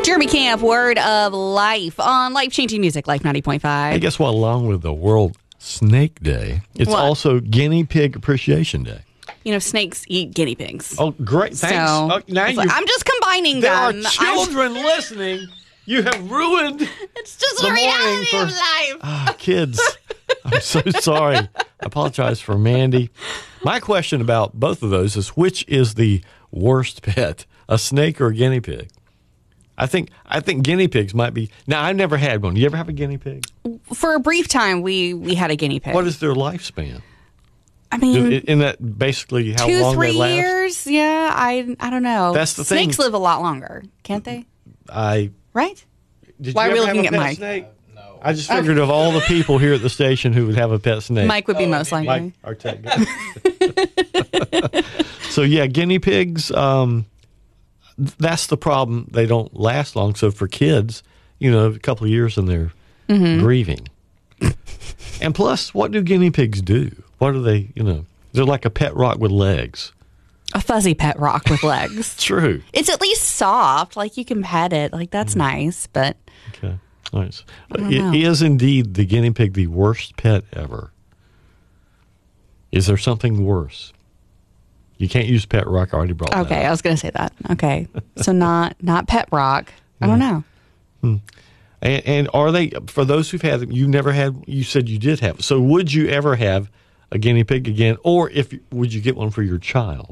Jeremy Camp, Word of Life on Life-Changing Music, Life 90.5. Hey, guess what? Along with the World Snake Day, it's also Guinea Pig Appreciation Day. You know, snakes eat guinea pigs. Oh, great. Thanks. So, I'm just combining there them. There are children listening. You have ruined It's just the reality of life. Kids, I'm so sorry. I apologize for Mandy. My question about both of those is, which is the worst pet, a snake or a guinea pig? I think guinea pigs might be. Now, I've never had one. You ever have a guinea pig? For a brief time, we had a guinea pig. What is their lifespan? I mean, isn't that basically how long 2-3 they last? years? Yeah, I don't know. That's the thing. Snakes live a lot longer, can't they? Right? Why are we looking at Mike? Snake? No. I just figured of all the people here at the station who would have a pet snake, Mike would be most likely. Mike, our tech guy. So yeah, guinea pigs. That's the problem. They don't last long. So for kids, a couple of years and they're grieving. And plus, what do guinea pigs do? What are they? They're like a pet rock with legs. A fuzzy pet rock with legs. True. It's at least soft. Like, you can pet it. Like, that's nice. But okay, nice. It is indeed the guinea pig the worst pet ever. Is there something worse? You can't use pet rock. I already brought that up. I was going to say that. Okay, so not pet rock. I don't know. And are they, for those who've had them, you never had, you said you did have, so would you ever have a guinea pig again, or would you get one for your child?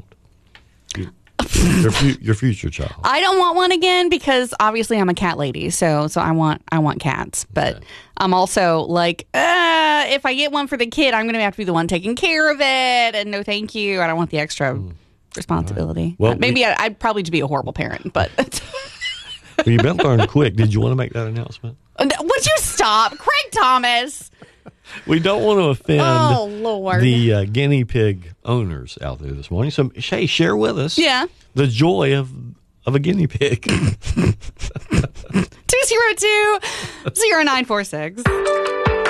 Your future child. I don't want one again because obviously I'm a cat lady, so I want cats. But I'm also like, if I get one for the kid, I'm going to have to be the one taking care of it, and no, thank you. I don't want the extra responsibility. Right. Well, maybe I'd probably just be a horrible parent, but you better learn quick. Did you want to make that announcement? Would you stop, Craig Thomas? We don't want to offend Lord. the guinea pig owners out there this morning. So, Shay, share with us the joy of a guinea pig. 202-0946.